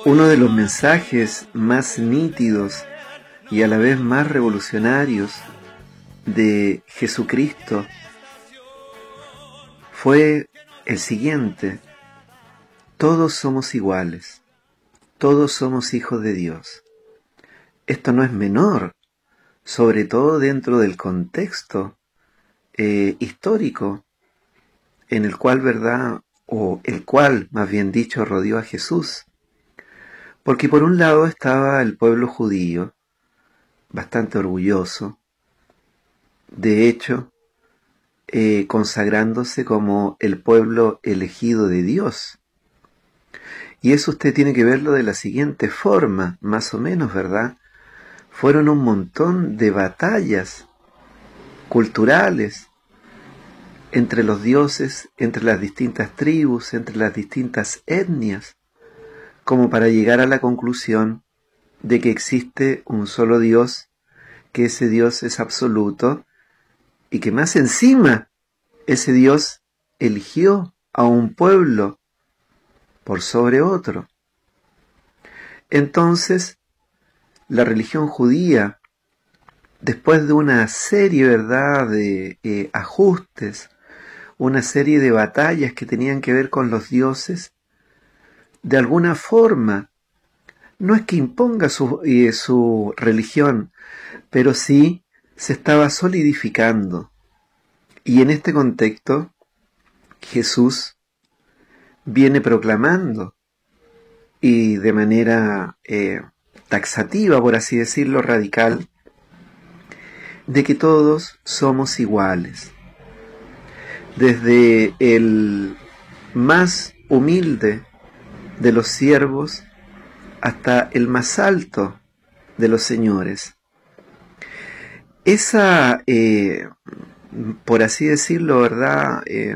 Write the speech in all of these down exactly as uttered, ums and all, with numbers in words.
Uno de los mensajes más nítidos y a la vez más revolucionarios de Jesucristo fue el siguiente: todos somos iguales, todos somos hijos de Dios. Esto no es menor, sobre todo dentro del contexto eh, histórico en el cual, ¿verdad?, o el cual, más bien dicho, rodeó a Jesús. Porque por un lado estaba el pueblo judío, bastante orgulloso, de hecho, eh, consagrándose como el pueblo elegido de Dios. Y eso usted tiene que verlo de la siguiente forma, más o menos, ¿verdad? Fueron un montón de batallas culturales entre los dioses, entre las distintas tribus, entre las distintas etnias, como para llegar a la conclusión de que existe un solo Dios, que ese Dios es absoluto, y que más encima ese Dios eligió a un pueblo por sobre otro. Entonces, la religión judía, después de una serie, ¿verdad?, de eh, ajustes, una serie de batallas que tenían que ver con los dioses, de alguna forma, no es que imponga su, eh, su religión, pero sí se estaba solidificando. Y en este contexto, Jesús viene proclamando, y de manera eh, taxativa, por así decirlo, radical, de que todos somos iguales. Desde el más humilde de los siervos hasta el más alto de los señores. Esa, eh, por así decirlo, ¿verdad?, Eh,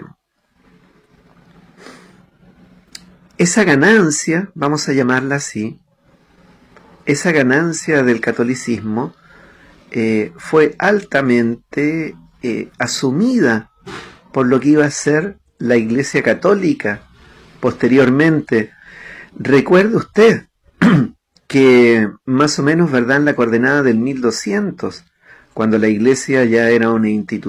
esa ganancia, vamos a llamarla así, esa ganancia del catolicismo eh, fue altamente eh, asumida por lo que iba a ser la Iglesia Católica posteriormente. Recuerde usted que más o menos, ¿verdad?, en la coordenada del mil doscientos, cuando la Iglesia ya era una institución